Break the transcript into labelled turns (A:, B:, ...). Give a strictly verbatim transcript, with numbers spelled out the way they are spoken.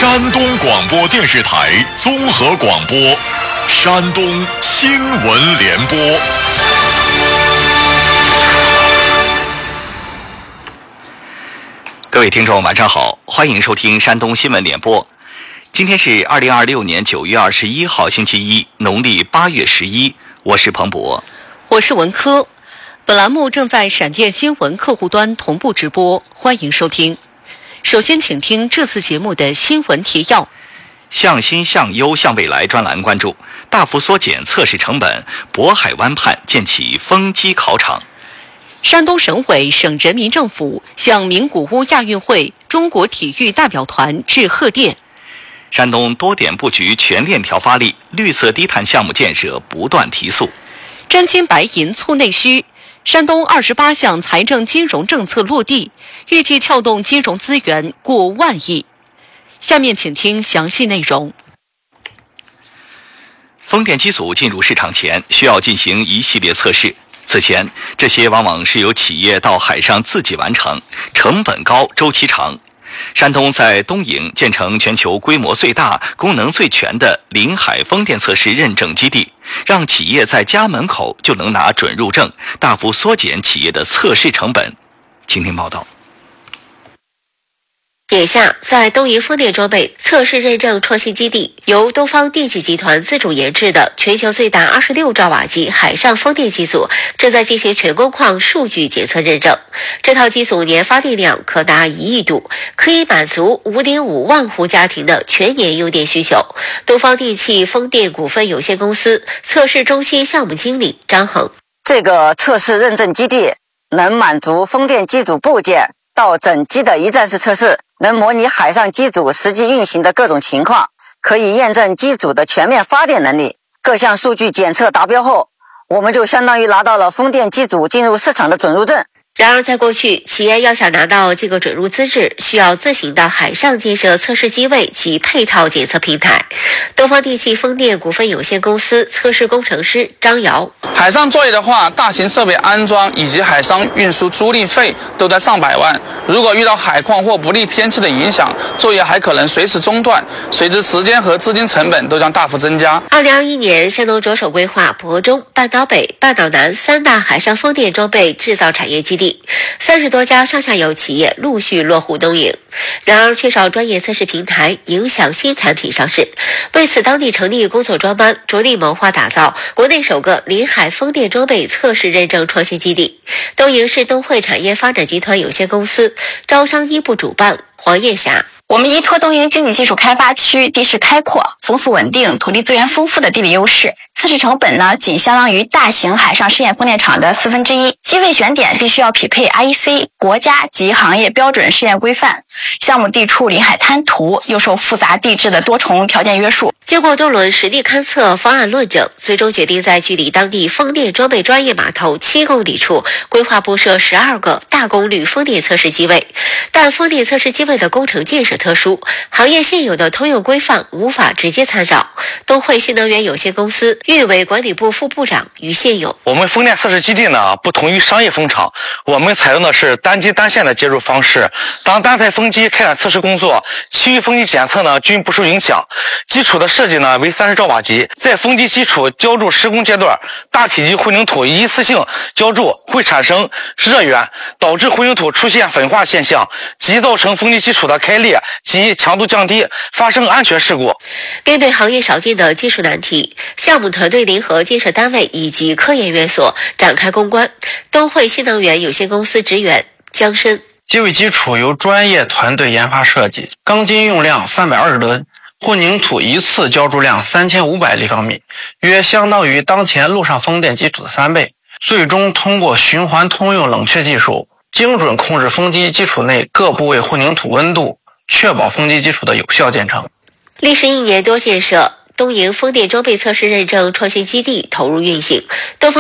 A: 山东广播电视台综合广播，山东新闻联播。
B: 各位听众晚上好，欢迎收听山东新闻联播。今天是二零二六年九月二十一号星期一，农历八月十一，我是彭博，
C: 我是文科。本栏目正在闪电新闻客户端同步直播，欢迎收听。首先请听这次节目的新闻提要。
B: 向新向优向未来专栏关注大幅缩减测试成本，渤海湾畔建起风机考场。
C: 山东省委省人民政府向名古屋亚运会中国体育代表团致贺电。
B: 山东多点布局全链条发力，绿色低碳项目建设不断提速。
C: 真金白银促内需，山东二十八项财政金融政策落地，预计撬动金融资源过万亿。下面请听详细内容。
B: 风电机组进入市场前，需要进行一系列测试。此前，这些往往是由企业到海上自己完成，成本高，周期长。山东在东营建成全球规模最大、功能最全的临海风电测试认证基地，让企业在家门口就能拿准入证，大幅缩减企业的测试成本。请听报道。
D: 眼下，在东营风电装备测试认证创新基地，由东方电气集团自主研制的全球最大二十六兆瓦级海上风电机组正在进行全工况数据检测认证。这套机组年发电量可达一亿度，可以满足 五点五万户家庭的全年用电需求。东方电气风电股份有限公司测试中心项目经理张恒：
E: 这个测试认证基地能满足风电机组部件到整机的一站式测试，能模拟海上机组实际运行的各种情况，可以验证机组的全面发电能力。各项数据检测达标后，我们就相当于拿到了风电机组进入市场的准入证。
D: 然而在过去，企业要想拿到这个准入资质，需要自行到海上建设测试机位及配套检测平台。东方电气风电股份有限公司测试工程师张瑶：
F: 海上作业的话，大型设备安装以及海上运输租赁费都在上百万，如果遇到海况或不利天气的影响，作业还可能随时中断，随之时间和资金成本都将大幅增加。
D: 二零二一年，山东着手规划博中、半岛北、半岛南三大海上风电装备制造产业基地，三十多家上下游企业陆续落户东营。然而，缺少专业测试平台，影响新产品上市。为此，当地成立工作专班，着力谋划打造国内首个临海风电装备测试认证创新基地。东营市东汇产业发展集团有限公司招商一部主办黄艳霞：
G: 我们依托东营经济技术开发区地势开阔、风速稳定、土地资源丰富的地理优势，测试成本呢仅相当于大型海上试验风电场的四分之一。机位选点必须要匹配 I E C 国家及行业标准试验规范。项目地处临海滩涂，又受复杂地质的多重条件约束。
D: 经过多轮实地勘测、方案论证，最终决定在距离当地风电装备专业码头七公里处规划布设十二个大功率风电测试机位。但风电测试机位的工程建设特殊，行业现有的通用规范无法直接参照。东汇新能源有限公司运维管理部副部长于宪勇：
H: 我们风电测试基地呢，不同于商业风场，我们采用的是单机单线的接入方式。当单台风机开展测试工作，其余风机检测呢均不受影响。基础的设计呢为三十兆瓦级，在风机基础浇筑施工阶段，大体积混凝土一次性浇筑会产生热源，导致混凝土出现粉化现象，即造成风机基础的开裂及强度降低，发生安全事故。
D: 面对行业少见的技术难题，项目团队联合建设单位以及科研院所展开攻关。东汇新能源有限公司职员江申：
I: 机位基础由专业团队研发设计，钢筋用量三百二十吨，混凝土一次浇筑量三千五百立方米，约相当于当前陆上风电基础的三倍。最终通过循环通用冷却技术，精准控制风机基础内各部位混凝土温度，确保风机基础的有效建成。
D: 历时一年多建设，东营风电装备测试认证创新基地投入运行。东方